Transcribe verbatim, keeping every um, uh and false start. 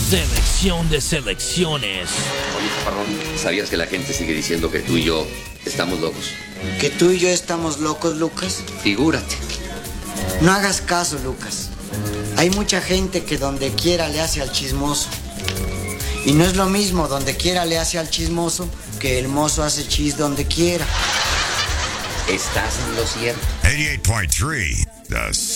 Selección de selecciones. Oye, Chaparrón, ¿sabías que la gente sigue diciendo que tú y yo estamos locos? ¿Que tú y yo estamos locos, Lucas? Figúrate. No hagas caso, Lucas. Hay mucha gente que donde quiera le hace al chismoso. Y no es lo mismo donde quiera le hace al chismoso que el mozo hace chis donde quiera. Estás en lo cierto. eighty-eight point three, The